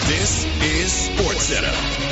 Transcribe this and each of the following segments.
This is SportsCenter.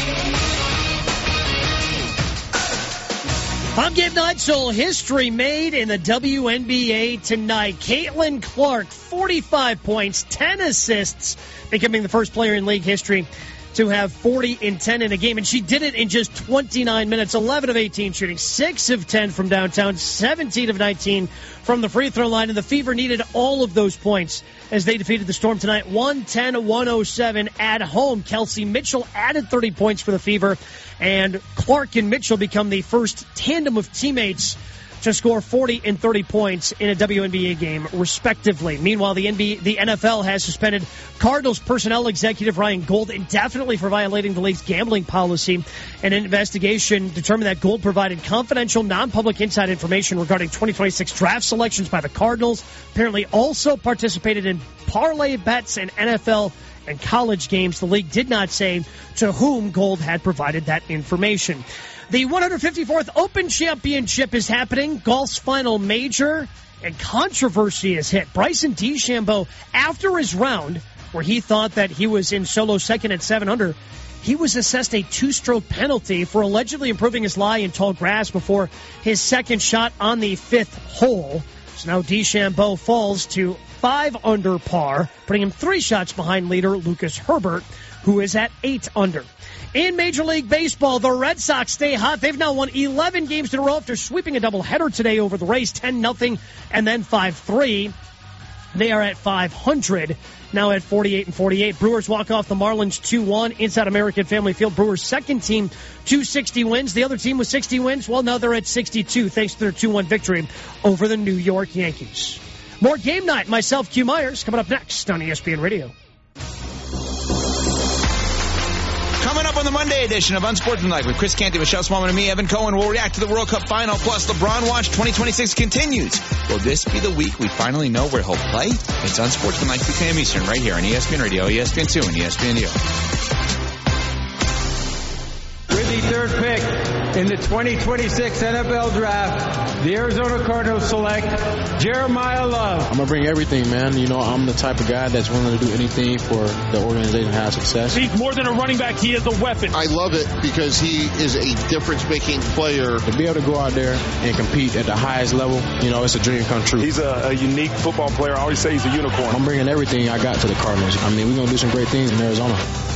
I'm Gabe Neitzel. History made in the WNBA tonight. Caitlin Clark, 45 points, 10 assists, becoming the first player in league history to have 40 and 10 in a game. And she did it in just 29 minutes, 11 of 18 shooting, 6 of 10 from downtown, 17 of 19 from the free throw line. And the Fever needed all of those points as they defeated the Storm tonight, 110-107 at home. Kelsey Mitchell added 30 points for the Fever. And Clark and Mitchell become the first tandem of teammates to score 40 and 30 points in a WNBA game, respectively. Meanwhile, the NFL has suspended Cardinals personnel executive Ryan Gold indefinitely for violating the league's gambling policy. An investigation determined that Gold provided confidential, non-public inside information regarding 2026 draft selections by the Cardinals. Apparently also participated in parlay bets and NFL and college games. The league did not say to whom Gold had provided that information. The 154th Open Championship is happening, golf's final major, and controversy has hit. Bryson DeChambeau, after his round, where he thought that he was in solo second at 7 under, he was assessed a 2-stroke penalty for allegedly improving his lie in tall grass before his second shot on the 5th hole. So now DeChambeau falls to 5 under par, putting him 3 shots behind leader Lucas Herbert, who is at 8 under. In Major League Baseball, the Red Sox stay hot. They've now won 11 games in a row after sweeping a doubleheader today over the Rays, 10-0 and then 5-3. They are at 500, now at 48-48. Brewers walk off the Marlins 2-1 inside American Family Field. Brewers' second team, 260 wins. The other team with 60 wins, well, now they're at 62 thanks to their 2-1 victory over the New York Yankees. More Game Night. Myself, Q Myers, coming up next on ESPN Radio. Coming up on the Monday edition of Unsportsmanlike with Chris Canty, Michelle Smallman, and me, Evan Cohen, we'll react to the World Cup final. Plus, LeBron Watch 2026 continues. Will this be the week we finally know where he'll play? It's Unsportsmanlike, 2 p.m. Eastern, right here on ESPN Radio, ESPN2, and ESPN2. With the third pick in the 2026 NFL Draft, the Arizona Cardinals select Jeremiah Love. I'm going to bring everything, man. You know, I'm the type of guy that's willing to do anything for the organization to have success. He's more than a running back. He is a weapon. I love it because he is a difference-making player. To be able to go out there and compete at the highest level, you know, it's a dream come true. He's a unique football player. I always say he's a unicorn. I'm bringing everything I got to the Cardinals. I mean, we're going to do some great things in Arizona.